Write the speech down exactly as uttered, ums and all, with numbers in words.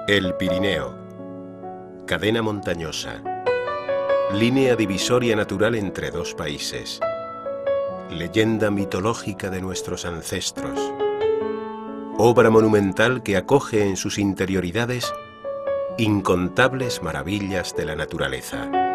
El Pirineo, cadena montañosa, línea divisoria natural entre dos países, leyenda mitológica de nuestros ancestros, obra monumental que acoge en sus interioridades incontables maravillas de la naturaleza.